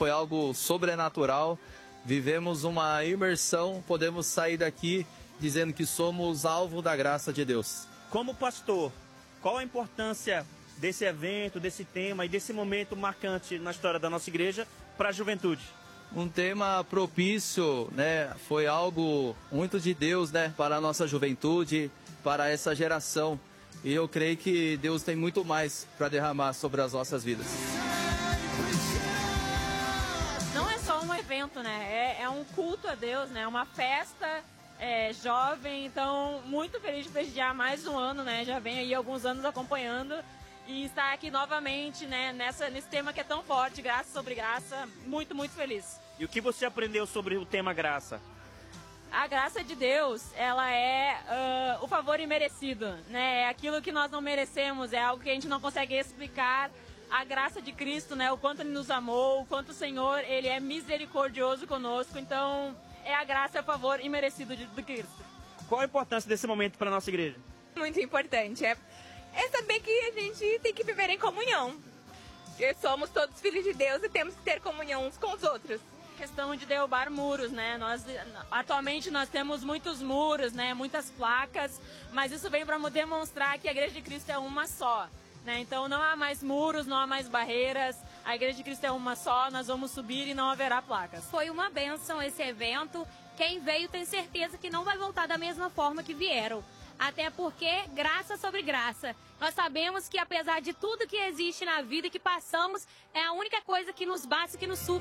foi algo sobrenatural. Vivemos uma imersão, podemos sair daqui dizendo que somos alvo da graça de Deus. Como pastor, qual a importância desse evento, desse tema e desse momento marcante na história da nossa igreja para a juventude? Um tema propício, né? Foi algo muito de Deus, né? Para a nossa juventude, para essa geração. E eu creio que Deus tem muito mais para derramar sobre as nossas vidas. Não é só um evento, né? É um culto a Deus, né? Uma festa jovem. Então, muito feliz de prestigiar mais um ano, né? Já venho aí alguns anos acompanhando. E estar aqui novamente, né, nesse tema que é tão forte, graça sobre graça, muito, muito feliz. E o que você aprendeu sobre o tema graça? A graça de Deus, ela é o favor imerecido, né? É aquilo que nós não merecemos, é algo que a gente não consegue explicar. A graça de Cristo, né? O quanto Ele nos amou, o quanto o Senhor, Ele é misericordioso conosco. Então, é a graça e o favor imerecido de Cristo. Qual a importância desse momento para a nossa igreja? Muito importante, é saber que a gente tem que viver em comunhão. Que somos todos filhos de Deus e temos que ter comunhão uns com os outros. Questão de derrubar muros, né? Atualmente nós temos muitos muros, né? Muitas placas, mas isso vem para demonstrar que a Igreja de Cristo é uma só, né? Então não há mais muros, não há mais barreiras. A Igreja de Cristo é uma só, nós vamos subir e não haverá placas. Foi uma bênção esse evento. Quem veio tem certeza que não vai voltar da mesma forma que vieram. Até porque, graça sobre graça. Nós sabemos que apesar de tudo que existe na vida que passamos, é a única coisa que nos bate, que nos supre.